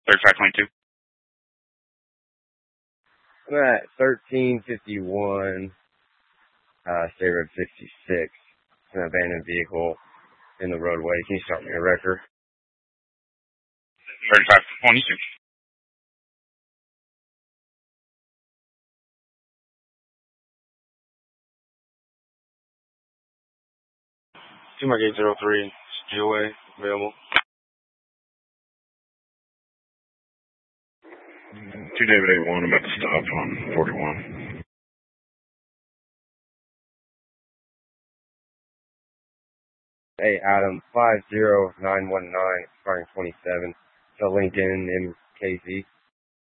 3522. I'm at 1351, State Road 66. It's an abandoned vehicle in the roadway. Can you start me a record? 3522. Mark 803, Steelway, available. 2 David 81, I'm at the stop on 41. Hey, Adam, 50919, expiring 27. So Lincoln MKZ.